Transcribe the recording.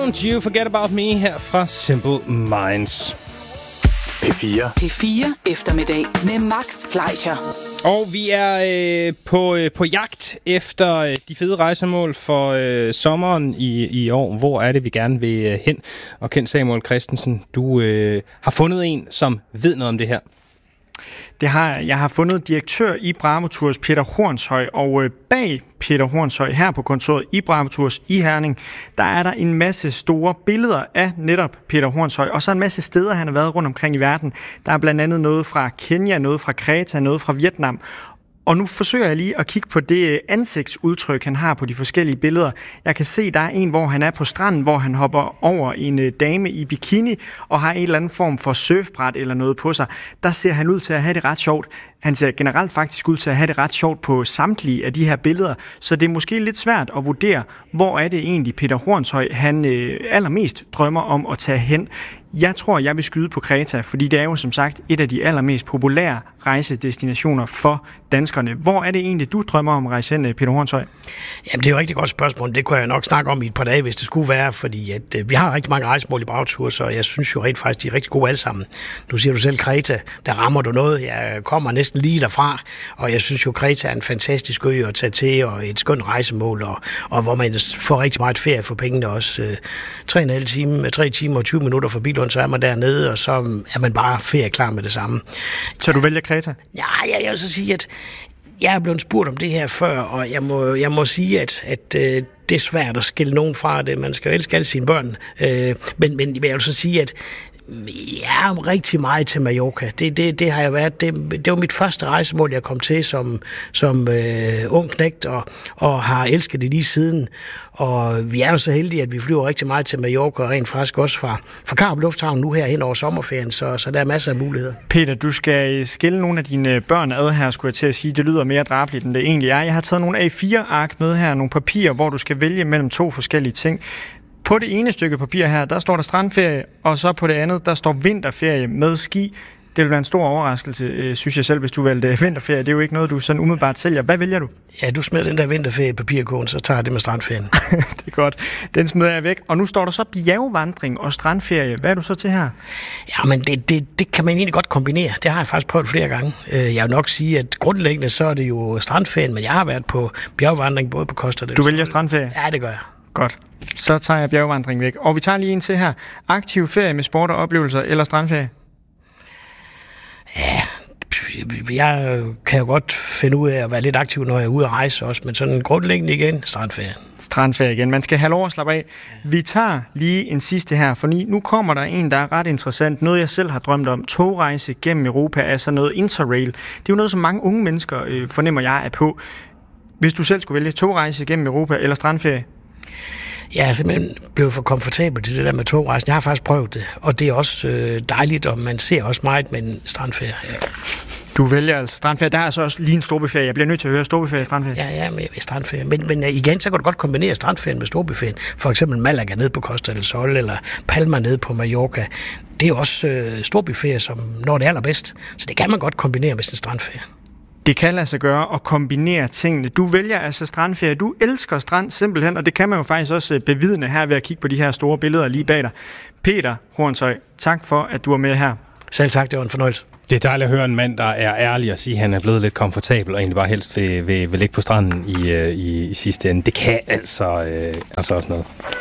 Don't You Forget About Me her fra Simple Minds. P4 eftermiddag med Max Fleischer. Og vi er på jagt efter de fede rejsemål for sommeren i år. Hvor er det, vi gerne vil hen? Og Kent Samuel Christensen, du har fundet en, som ved noget om det her. Jeg har fundet direktør i Bramo Tours, Peter Hornshøj, og bag Peter Hornshøj her på kontoret i Bramo Tours i Herning, der er der en masse store billeder af netop Peter Hornshøj, og så en masse steder, han har været rundt omkring i verden. Der er blandt andet noget fra Kenya, noget fra Kreta, noget fra Vietnam. Og nu forsøger jeg lige at kigge på det ansigtsudtryk, han har på de forskellige billeder. Jeg kan se, der er en, hvor han er på stranden, hvor han hopper over en dame i bikini og har en eller anden form for surfbræt eller noget på sig. Der ser han ud til at have det ret sjovt. Han ser generelt faktisk ud til at have det ret sjovt på samtlige af de her billeder, så det er måske lidt svært at vurdere, hvor er det egentlig Peter Hornshøj, han allermest drømmer om at tage hen. Jeg tror, jeg vil skyde på Kreta, fordi det er jo som sagt et af de allermest populære rejsedestinationer for danskerne. Hvor er det egentlig, du drømmer om at rejse hen, Peter Hornshøj? Jamen, det er jo et rigtig godt spørgsmål. Det kunne jeg nok snakke om i et par dage, hvis det skulle være, fordi at, vi har rigtig mange rejsemål i Bramo Tours, og jeg synes jo rent faktisk, de er rigtig gode alle sammen. Nu siger du selv Kreta, der rammer du noget. Jeg kommer næsten lige derfra, og jeg synes jo, Kreta er en fantastisk ø at tage til, og et skønt rejsemål, og hvor man får rigtig meget ferie for pengene også. 3 timer og 20 minutter for bilen, så er man dernede, og så er man bare ferieklar med det samme. Så du vælger Kreta? Ja, jeg vil så sige, at jeg er blevet spurgt om det her før, og jeg må sige, at det er svært at skille nogen fra det. Man skal jo elske alle sine børn. Men jeg vil så sige, at jeg er rigtig meget til Mallorca. Det har jeg været. Det var mit første rejsemål, jeg kom til som ung knægt, og har elsket det lige siden. Og vi er jo så heldige, at vi flyver rigtig meget til Mallorca, og rent faktisk også fra Karup Lufthavn nu her hen over sommerferien, så der er masser af muligheder. Peter, du skal skille nogle af dine børn ad her, skulle jeg til at sige. Det lyder mere drabeligt, end det egentlig er. Jeg har taget nogle A4-ark med her, nogle papirer, hvor du skal vælge mellem 2 forskellige ting. På det ene stykke papir her, der står der strandferie, og så på det andet, der står vinterferie med ski. Det vil være en stor overraskelse, synes jeg selv, hvis du valgte vinterferie. Det er jo ikke noget, du sådan umiddelbart sælger. Hvad vælger du? Ja, du smider den der vinterferie i papirkurven, så tager jeg det med strandferien. Det er godt. Den smider jeg væk. Og nu står der så bjergvandring og strandferie. Hvad er du så til her? Ja, men det kan man egentlig godt kombinere. Det har jeg faktisk prøvet flere gange. Jeg vil nok sige, at grundlæggende så er det jo strandferien, men jeg har været på bjergvandring både på Costa del Sol. Du vælger strandferie? Ja, det gør jeg. Godt. Så tager jeg bjergvandring væk. Og vi tager lige en til her. Aktiv ferie med sport og oplevelser eller strandferie? Ja, jeg kan jo godt finde ud af at være lidt aktiv, når jeg er ude at rejse også, men sådan grundlæggende igen, strandferie. Strandferie igen. Man skal have lov at slappe af. Vi tager lige en sidste her, for nu kommer der en, der er ret interessant. Noget, jeg selv har drømt om. Togrejse gennem Europa, altså noget interrail. Det er jo noget, som mange unge mennesker fornemmer, jeg er på. Hvis du selv skulle vælge togrejse gennem Europa eller strandferie? Jeg er simpelthen blevet for komfortabel til det der med togrejsen. Jeg har faktisk prøvet det, og det er også dejligt, og man ser også meget med en strandferie. Ja. Du vælger altså strandferie. Der er altså også lige en storbyferie. Jeg bliver nødt til at høre storbyferie og strandferie. Ja, med strandferie. Men igen, så kan du godt kombinere strandferien med storbyferien. For eksempel Malaga nede på Costa del Sol, eller Palma nede på Mallorca. Det er jo også storbyferie, som når det er allerbedst. Så det kan man godt kombinere med sin strandferie. Det kan lade sig gøre at kombinere tingene. Du vælger altså strandferie. Du elsker strand simpelthen, og det kan man jo faktisk også bevidne her ved at kigge på de her store billeder lige bag dig. Peter Hornshøj, tak for, at du var med her. Selv tak, det var en fornøjelse. Det er dejligt at høre en mand, der er ærlig og sige, at han er blevet lidt komfortabel og egentlig bare helst vil ligge på stranden i sidste ende. Det kan altså også noget.